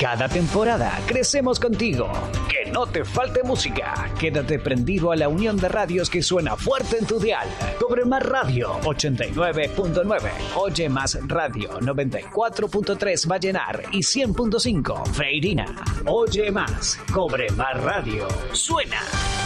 Cada temporada crecemos contigo. Que no te falte música. Quédate prendido a la unión de radios que suena fuerte en tu dial. Cobre Más Radio 89.9. Oye Más Radio 94.3 Vallenar y 100.5 Freirina. Oye Más. Cobre Más Radio. Suena.